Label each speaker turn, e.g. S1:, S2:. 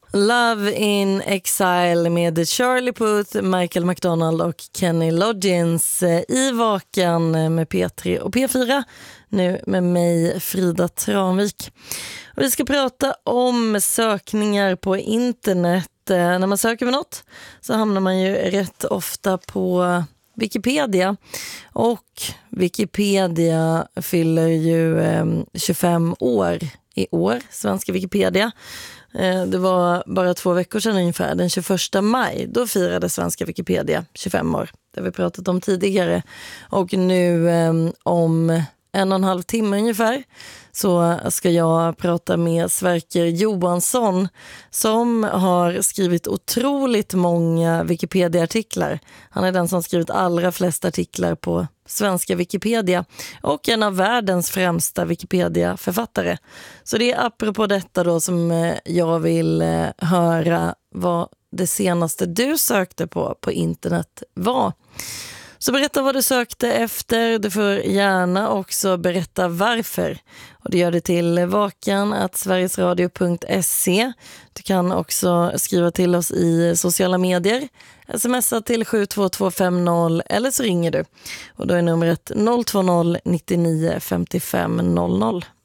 S1: Love in Exile med Charlie Puth, Michael McDonald och Kenny Loggins i Vakan med P3 och P4. Nu med mig, Frida Tranvik. Och vi ska prata om sökningar på internet. När man söker med något så hamnar man ju rätt ofta på Wikipedia. Och Wikipedia fyller ju 25 år i år, svenska Wikipedia. Det var bara 2 veckor sedan ungefär, den 21 maj. Då firade svenska Wikipedia 25 år. Det har vi pratat om tidigare. Och nu om 1,5 timme ungefär så ska jag prata med Sverker Johansson som har skrivit otroligt många Wikipedia-artiklar. Han är den som skrivit allra flesta artiklar på svenska Wikipedia och en av världens främsta Wikipedia-författare. Så det är apropå detta då som jag vill höra vad det senaste du sökte på internet var. Så berätta vad du sökte efter. Du får gärna också berätta varför. Och det gör det till vakan@sverigesradio.se. Du kan också skriva till oss i sociala medier. Smsa till 72250 eller så ringer du. Och då är numret 020 99 55 00.